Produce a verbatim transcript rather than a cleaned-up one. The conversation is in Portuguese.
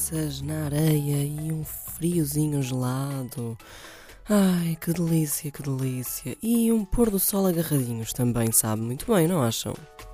Essas na areia e um friozinho gelado. Ai, que delícia, que delícia. E um pôr do sol agarradinhos também sabe muito bem, não acham?